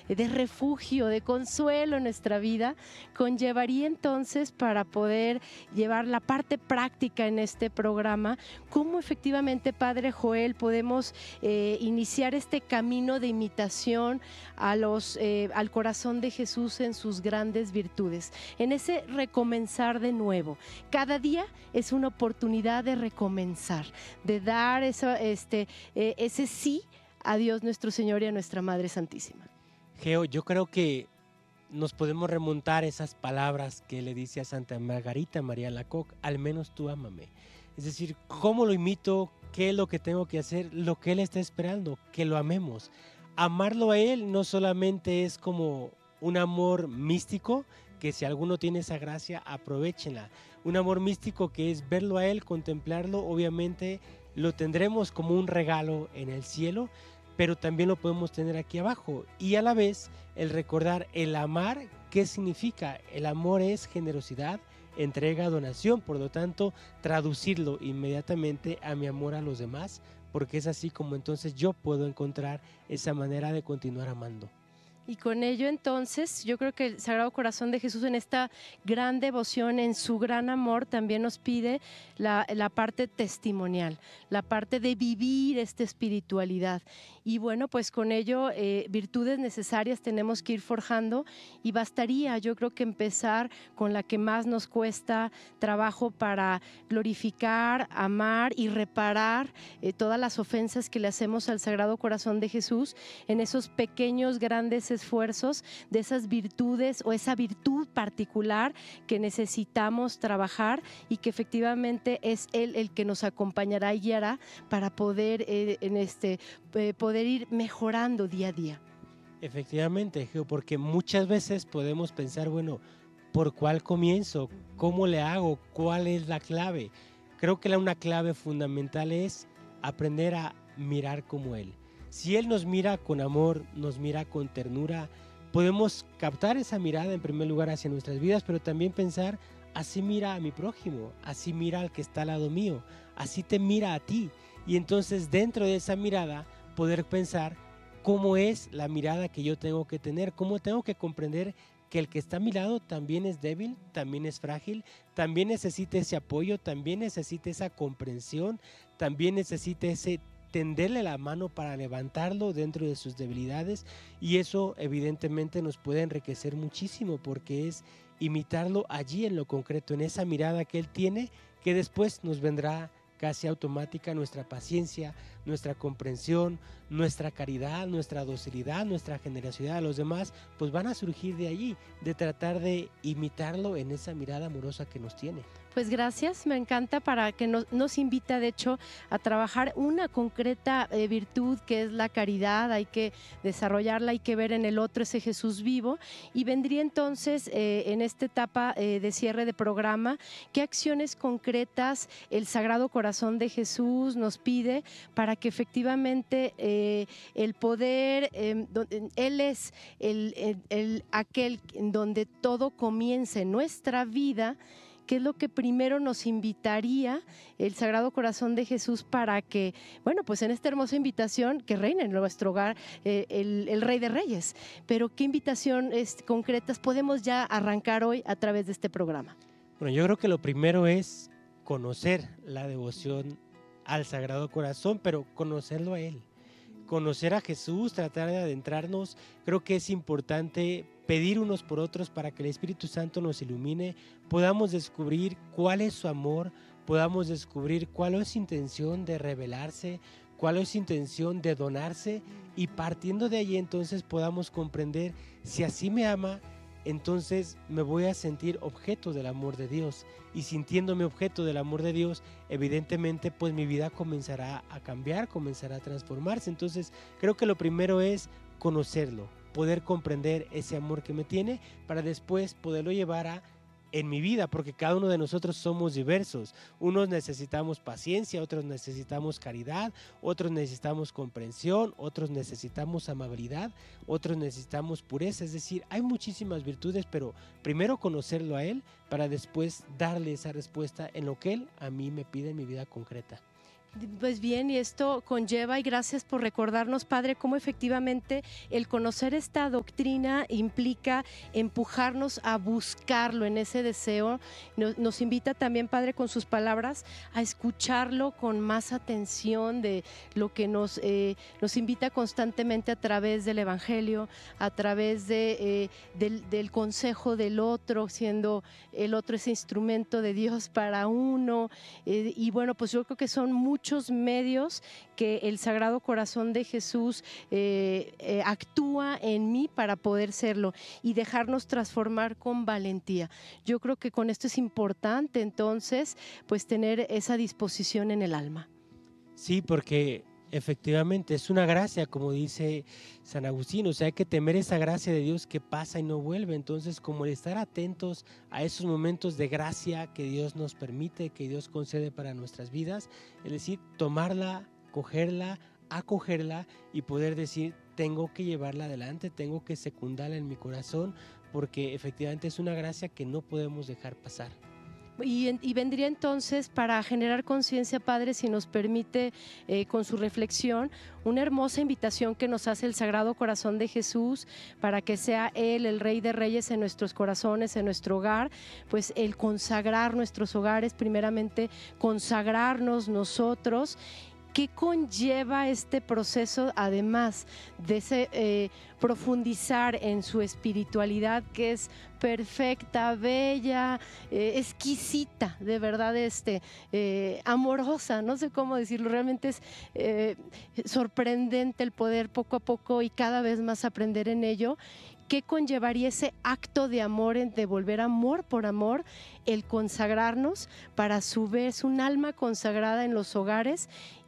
de refugio, de consuelo en nuestra vida, conllevaría entonces, para poder llevar la parte práctica en este programa, cómo efectivamente, Padre Joel, podemos iniciar este camino de imitación al corazón de Jesús en sus grandes virtudes, en ese recomenzar de nuevo. Cada día es una oportunidad de recomenzar, de dar ese sí a Dios nuestro Señor y a nuestra Madre Santísima. Geo, yo creo que nos podemos remontar esas palabras que le dice a Santa Margarita María Alacoque: al menos tú ámame. Es decir, ¿cómo lo imito? ¿Qué es lo que tengo que hacer? Lo que Él está esperando, que lo amemos. Amarlo a Él no solamente es como un amor místico, que si alguno tiene esa gracia, aprovéchenla. Un amor místico que es verlo a Él, contemplarlo, obviamente lo tendremos como un regalo en el cielo, pero también lo podemos tener aquí abajo. Y a la vez, el recordar el amar, ¿qué significa? El amor es generosidad, entrega, donación. Por lo tanto, traducirlo inmediatamente a mi amor a los demás, porque es así como entonces yo puedo encontrar esa manera de continuar amando. Y con ello entonces yo creo que el Sagrado Corazón de Jesús, en esta gran devoción, en su gran amor, también nos pide la parte testimonial, la parte de vivir esta espiritualidad. Y bueno, pues con ello virtudes necesarias tenemos que ir forjando, y bastaría, yo creo, que empezar con la que más nos cuesta trabajo para glorificar, amar y reparar todas las ofensas que le hacemos al Sagrado Corazón de Jesús, en esos pequeños, grandes esfuerzos de esas virtudes, o esa virtud particular que necesitamos trabajar, y que efectivamente es Él el que nos acompañará y guiará para poder poder ir mejorando día a día. Efectivamente, Geo, porque muchas veces podemos pensar, bueno, ¿por cuál comienzo? ¿Cómo le hago? ¿Cuál es la clave? Creo que una clave fundamental es aprender a mirar como Él. Si Él nos mira con amor, nos mira con ternura, podemos captar esa mirada en primer lugar hacia nuestras vidas, pero también pensar: así mira a mi prójimo, así mira al que está al lado mío, así te mira a ti. Y entonces, dentro de esa mirada, poder pensar cómo es la mirada que yo tengo que tener, cómo tengo que comprender que el que está a mi lado también es débil, también es frágil, también necesita ese apoyo, también necesita esa comprensión, también necesita ese tenderle la mano para levantarlo dentro de sus debilidades. Y eso evidentemente nos puede enriquecer muchísimo, porque es imitarlo allí en lo concreto, en esa mirada que Él tiene, que después nos vendrá casi automática nuestra paciencia, nuestra comprensión, nuestra caridad, nuestra docilidad, nuestra generosidad a los demás, pues van a surgir de allí, de tratar de imitarlo en esa mirada amorosa que nos tiene. Pues gracias, me encanta, para que nos invita, de hecho, a trabajar una concreta virtud, que es la caridad. Hay que desarrollarla, hay que ver en el otro ese Jesús vivo. Y vendría entonces, en esta etapa de cierre de programa, qué acciones concretas el Sagrado Corazón de Jesús nos pide para que efectivamente el poder, Él es aquel en donde todo comienza en nuestra vida. ¿Qué es lo que primero nos invitaría el Sagrado Corazón de Jesús para que, bueno, pues en esta hermosa invitación, que reine en nuestro hogar el Rey de Reyes? Pero ¿qué invitaciones concretas podemos ya arrancar hoy a través de este programa? Bueno, yo creo que lo primero es conocer la devoción al Sagrado Corazón, pero conocerlo a Él. Conocer a Jesús, tratar de adentrarnos. Creo que es importante pedir unos por otros para que el Espíritu Santo nos ilumine, podamos descubrir cuál es su amor, podamos descubrir cuál es su intención de revelarse, cuál es su intención de donarse, y partiendo de ahí entonces podamos comprender: si así me ama, entonces me voy a sentir objeto del amor de Dios, y sintiéndome objeto del amor de Dios, evidentemente pues mi vida comenzará a cambiar, comenzará a transformarse. Entonces creo que lo primero es conocerlo, poder comprender ese amor que me tiene, para después poderlo llevar en mi vida, porque cada uno de nosotros somos diversos. Unos necesitamos paciencia, otros necesitamos caridad, otros necesitamos comprensión, otros necesitamos amabilidad, otros necesitamos pureza. Es decir, hay muchísimas virtudes, pero primero conocerlo a Él para después darle esa respuesta en lo que Él a mí me pide en mi vida concreta. Pues bien, y esto conlleva, y gracias por recordarnos, Padre, cómo efectivamente el conocer esta doctrina implica empujarnos a buscarlo en ese deseo. Nos invita también, Padre, con sus palabras, a escucharlo con más atención de lo que nos invita constantemente a través del Evangelio, a través del consejo del otro, siendo el otro ese instrumento de Dios para uno. Y bueno, pues yo creo que son muchos medios que el Sagrado Corazón de Jesús actúa en mí para poder serlo y dejarnos transformar con valentía. Yo creo que con esto es importante entonces pues tener esa disposición en el alma. Sí, porque efectivamente es una gracia, como dice San Agustín, o sea, hay que temer esa gracia de Dios que pasa y no vuelve. Entonces, como el estar atentos a esos momentos de gracia que Dios nos permite, que Dios concede para nuestras vidas, es decir, tomarla, cogerla, acogerla y poder decir, tengo que llevarla adelante, tengo que secundarla en mi corazón, porque efectivamente es una gracia que no podemos dejar pasar. Y vendría entonces para generar conciencia, Padre, si nos permite con su reflexión, una hermosa invitación que nos hace el Sagrado Corazón de Jesús para que sea Él el Rey de Reyes en nuestros corazones, en nuestro hogar, pues el consagrar nuestros hogares, primeramente consagrarnos nosotros. ¿Qué conlleva este proceso, además de profundizar en su espiritualidad, que es perfecta, bella, exquisita, de verdad, amorosa, no sé cómo decirlo, realmente es sorprendente el poder poco a poco y cada vez más aprender en ello? ¿Qué conllevaría ese acto de amor, en devolver amor por amor, el consagrarnos para a su vez un alma consagrada en los hogares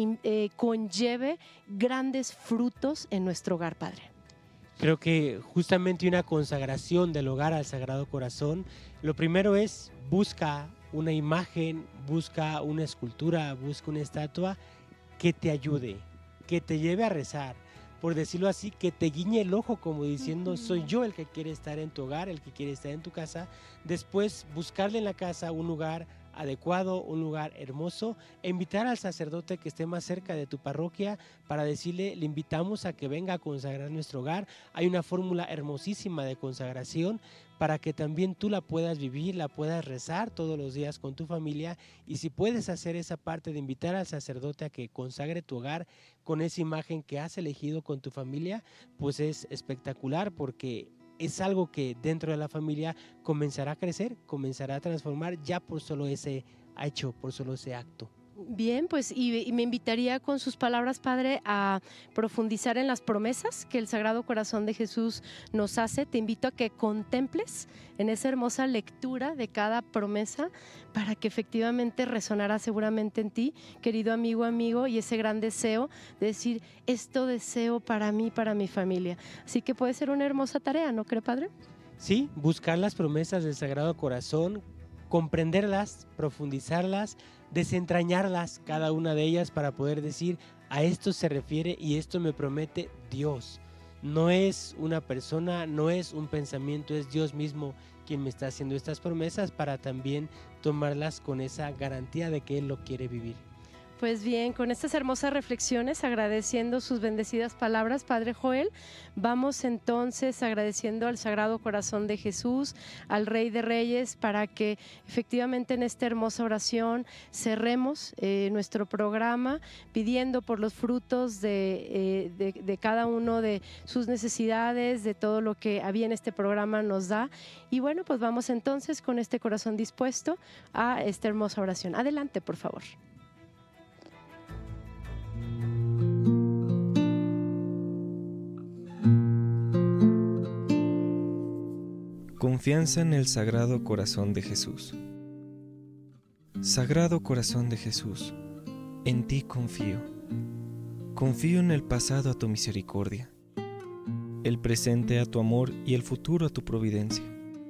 y conlleve grandes frutos en nuestro hogar, Padre? Creo que justamente una consagración del hogar al Sagrado Corazón, lo primero es busca una imagen, busca una escultura, busca una estatua que te ayude, que te lleve a rezar, por decirlo así, que te guiñe el ojo como diciendo, soy yo el que quiere estar en tu hogar, el que quiere estar en tu casa. Después buscarle en la casa un lugar adecuado, un lugar hermoso, e invitar al sacerdote que esté más cerca de tu parroquia para decirle, le invitamos a que venga a consagrar nuestro hogar. Hay una fórmula hermosísima de consagración para que también tú la puedas vivir, la puedas rezar todos los días con tu familia, y si puedes hacer esa parte de invitar al sacerdote a que consagre tu hogar con esa imagen que has elegido con tu familia, pues es espectacular, porque es algo que dentro de la familia comenzará a crecer, comenzará a transformar ya por solo ese hecho, por solo ese acto. Bien, pues y me invitaría con sus palabras, Padre, a profundizar en las promesas que el Sagrado Corazón de Jesús nos hace. Te invito a que contemples en esa hermosa lectura de cada promesa para que efectivamente resonará seguramente en ti, querido amigo, y ese gran deseo de decir, esto deseo para mí, para mi familia. Así que puede ser una hermosa tarea, ¿no cree, Padre? Sí, buscar las promesas del Sagrado Corazón, comprenderlas, profundizarlas, desentrañarlas cada una de ellas para poder decir, a esto se refiere y esto me promete Dios. No es una persona, no es un pensamiento, es Dios mismo quien me está haciendo estas promesas para también tomarlas con esa garantía de que Él lo quiere vivir. Pues bien, con estas hermosas reflexiones, agradeciendo sus bendecidas palabras, Padre Joel, vamos entonces agradeciendo al Sagrado Corazón de Jesús, al Rey de Reyes, para que efectivamente en esta hermosa oración cerremos nuestro programa pidiendo por los frutos de cada uno de sus necesidades, de todo lo que a bien este programa nos da. Y bueno, pues vamos entonces con este corazón dispuesto a esta hermosa oración. Adelante, por favor. Confianza en el Sagrado Corazón de Jesús. Sagrado Corazón de Jesús, en ti confío. Confío en el pasado a tu misericordia, el presente a tu amor y el futuro a tu providencia.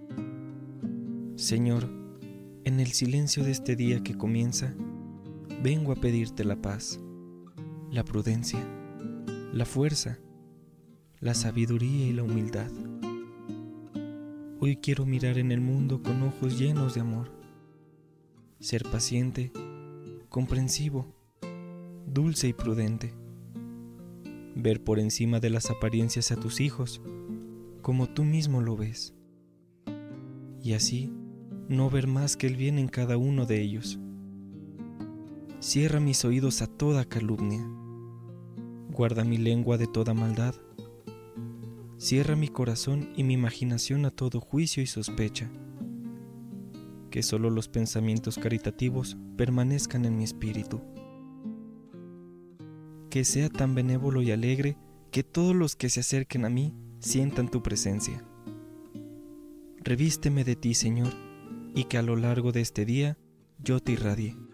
Señor, en el silencio de este día que comienza, vengo a pedirte la paz, la prudencia, la fuerza, la sabiduría y la humildad. Hoy quiero mirar en el mundo con ojos llenos de amor, ser paciente, comprensivo, dulce y prudente. Ver por encima de las apariencias a tus hijos, como tú mismo lo ves. Y así, no ver más que el bien en cada uno de ellos. Cierra mis oídos a toda calumnia. Guarda mi lengua de toda maldad. Cierra mi corazón y mi imaginación a todo juicio y sospecha. Que solo los pensamientos caritativos permanezcan en mi espíritu. Que sea tan benévolo y alegre que todos los que se acerquen a mí sientan tu presencia. Revísteme de ti, Señor, y que a lo largo de este día yo te irradie.